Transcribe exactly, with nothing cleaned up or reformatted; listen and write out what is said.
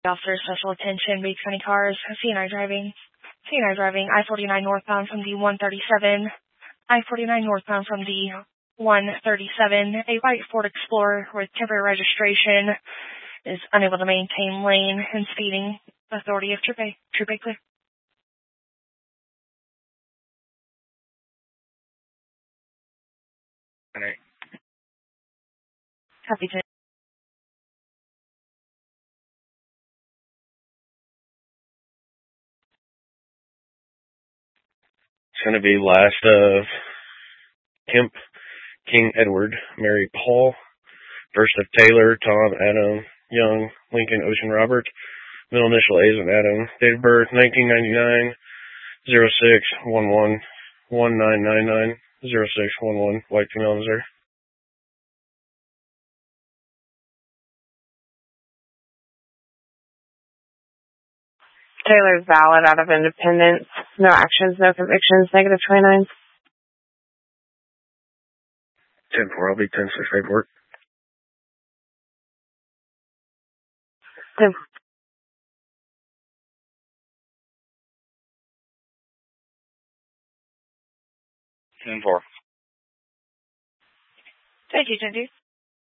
Officer Special Attention, Bay County Cars, C N I driving, C N I driving, I forty-nine northbound from the one thirty-seven, I forty-nine northbound from the one thirty-seven, a white Ford Explorer with temporary registration is unable to maintain lane and speeding. Authority of Troop A. Troop A clear. All right. Happy to. It's going to be last of Kemp, King Edward, Mary Paul, first of Taylor, Tom, Adam, Young, Lincoln, Ocean, Robert, middle initial A is an Adam, date of birth nineteen ninety-nine, zero six one one, one nine nine nine, zero six one one, white female, Missouri. Taylor's valid out of Independence. No actions, no convictions, negative twenty-nine. ten four, I'll be ten six paperwork. ten four. Thank you, Cindy.